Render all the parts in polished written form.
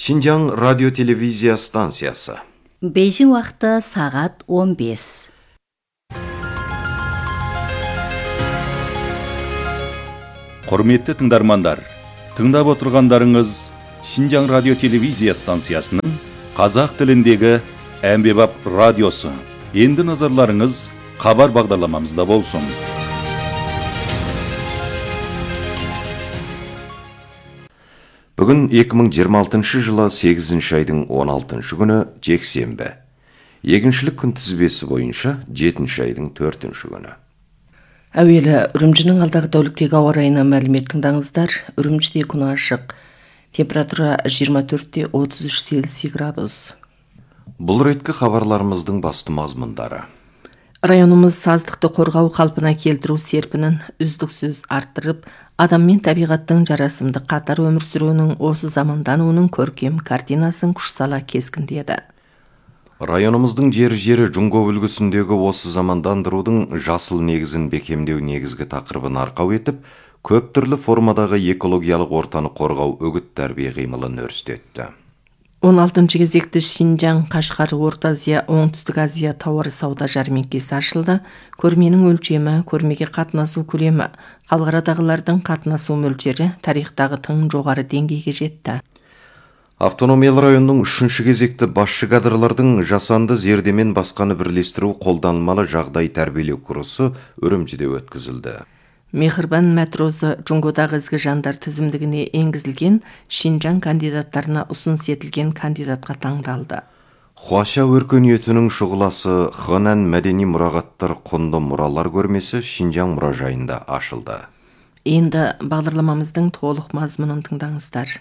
Шинжаң радио-телевизия станциясы. Бейжің уақыты сағат 15. Құрметті тыңдармандар, тыңдап отырғандарыңыз Шинжаң радио-телевизия станциясының қазақ тіліндегі әмбебап радиосы. Енді назарларыңыз хабар бағдарламамызда болсын. Бүгін 2026 жылы 8 айдың 16 күні жексенбі. Егіншілік күнтізбесі бойынша 7 айдың 4 күні. Әуелі Үрімжінің алдағы тәуліктегі ауа райына мәлімет тыңдаңыздар. Үрімжіде күн ашық. Температура 24-33 Цельсий градус. Бұл реткі хабарларымыздың басты мазмұндары. Районымыз саздықты қорғау қалпына келтіру серпінін үздіксіз арттырып, адам мен табиғаттың жарасымды қатар өмір сүруінің осы замандануының көркем картинасын күш сала кескіндеді. Районымыздың жері Жұңго үлгісіндегі осы замандандырудың жасыл негізін бекемдеу негізгі тақырыбын арқау етіп, көп түрлі формадағы экологиялық ортаны қорғау үгіт тәрбие қимылын өрістетті. 16 кезекті Шинжаң, Қашқар, Орта Азия, Оңтүстік Азия тауар сауда жәрмеңкесі ашылды. Көрменің өлшемі, көрмеге қатынасу көлемі, халықарадағылардың қатынасу мөлшері тарихтағы тың жоғары деңгейге жетті. Автономиялы районның 3 кезекті басшы кадрлардың жасанды зердемен басқаны бірлестіру қолданылмалы жағдай тәрбиелеу курсы Үрімжіде өткізілді. Мехрибан мәтрозы Жұңгодағы ізгі жандар тізімдігіне енгізілген Шинжаң кандидаттарына ұсыныс етілген кандидатқа таңдалды. Хуаша өркениетінің шұғыласы Ханан мәдени мұрағаттар құнды мұралар көрмесі Шинжаң мұражайында ашылды. Енді бағдарламамыздың толық мазмұнын тыңдаңыздар.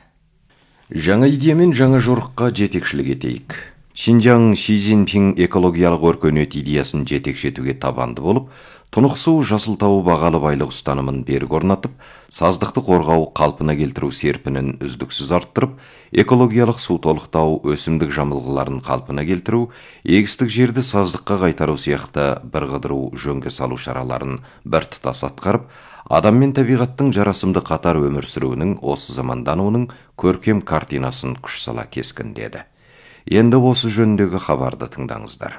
Жаңа идеямен жаңа жорыққа жетекшілік етейік. Шинжаң Ши Цзиньпин экологиялық өркениет идеясын жетекшетуге табанды болып, тұнық су жасыл тау бағалы байлық ұстанымын берік орнатып, саздықты қорғау қалпына келтіру серпінін үздіксіз арттырып, экологиялық су толықтау, өсімдік жамылғыларын қалпына келтіру, егістік жерді саздыққа қайтару сияқты бірқыдыру жөнге салу шараларын біртұтас атқарып, адам мен табиғаттың жарасымды қатар өмір сүруінің осы замандануының көркем картинасын күш сала кескіндеді. Енді осы жөніндегі хабарды тыңдаңыздар.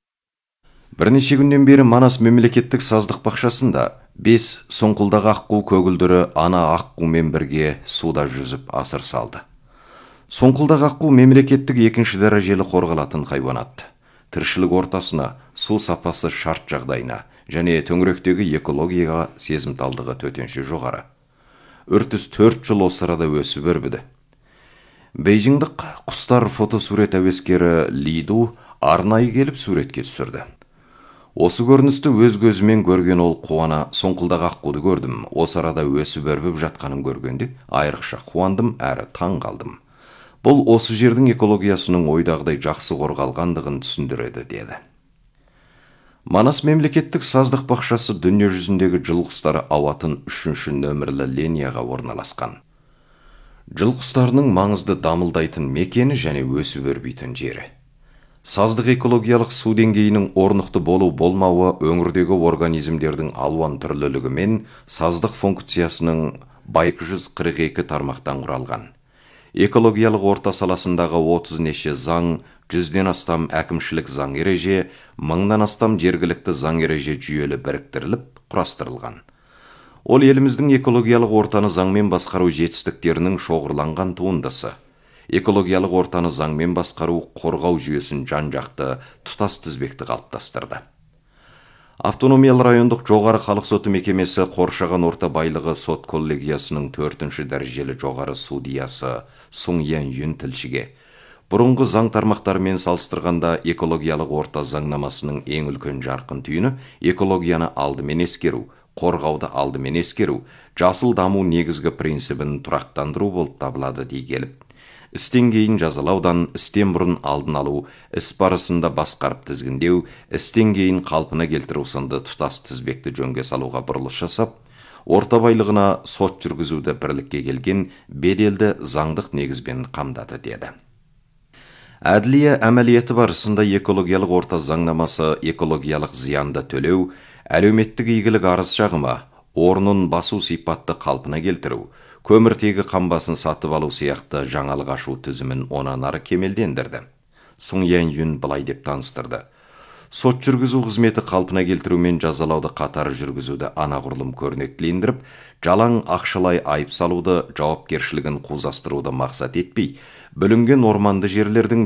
Бірнеше күннен бері Манас мемлекеттік саздық бақшасында 5 соңқылдағы аққу көгілдірі ана аққумен бірге суда жүзіп асыр салды. Соңқылдағы аққу мемлекеттік 2-ші дәрежелі қорғалатын хайуанат. Тіршілік ортасына, су сапасы шарт жағдайына және төңіректегі экологияға сезімталдығы төтенше жоғары. Үртіс 4 жыл осы арада өсіп өрбіді. Бейжіңдік құстар фотосурет әуескері Лиду арнайы келіп суретке түсірді. Осы көріністі өз көзімен көрген ол қуана соңқылдағы аққуды көрдім. Осы арада өсіп өрбіп жатқанын көргенде айрықша қуандым әрі таң қалдым. Бұл осы жердің экологиясының ойдағыдай жақсы қорғалғандығын түсіндіреді, деді. Манас мемлекеттік саздық бақшасы дүние жүзіндегі жыл құстары ауатын 3-ші нөмірлі линияға орналасқан. Жыл құстарының маңызды дамылдайтын мекені және өсіп өрбейтін жері. Саздық экологиялық су деңгейінің орнықты болу-болмауы өңірдегі организмдердің алуан түрлілігі мен саздық функциясының 242 тармақтан құралған. Экологиялық орта саласындағы 30 неше заң, 100-ден астам әкімшілік заң ереже, 1000-нан астам жергілікті заң ереже жүйелі біріктіріліп, құрастырылған. Ол еліміздің экологиялық ортаны заңмен басқару жетістіктерінің шоғырланған туындысы. Экологиялық ортаны заңмен басқару қорғау жүйесін жан-жақты тұтас тізбекті қалыптастырды. Автономиялы райондық жоғары халық соты мекемесі қоршаған орта байлығы сот коллегиясының 4-ші дәрежелі жоғары судьясы Сун Ян Юн тілшіге бұрынғы заң тармақтарымен салыстырғанда экологиялық орта заңнамасының ең үлкен жарқын түйіні экологияны алдымен ескеру, қорғауды алдымен ескеру, жасыл даму негізгі принцибін тұрақтандыру болып табылады дей келіп. Істен кейін жазалаудан, істен бұрын алдын алу, іс барысында басқарып тізгіндеу, істен кейін қалпына келтіру сынды тұтас тізбекті жөнге салуға бұрылыс жасап, орта байлығына сот жүргізуді бірлікке келген беделді заңдық негізбен қамдады, деді. Әділия әмәлиеті барысында экологиялық орта заңнамасы экологиялық зиянды төлеу, әлеуметтік игілік арыз шағымы, орнын басу сипатты қалпына келтіру, көміртегі қамбасын сатып алу сияқты жаңалық ашу тізімін онан ары кемелдендірді. Сұң Ян-юн былай деп таныстырды. Сот жүргізу қызметі қалпына келтіру мен жазалауды қатар жүргізуді анағұрлым көрнектілендіріп, жалаң ақшалай айып салуды, жауапкершілігін қузастыруды мақсат етпей, бүлінген орманды жерлердің